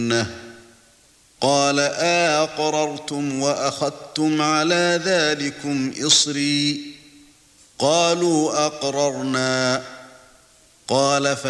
قال أأقررتم وأخذتم على ذلكم إصري قالوا أقررنا قال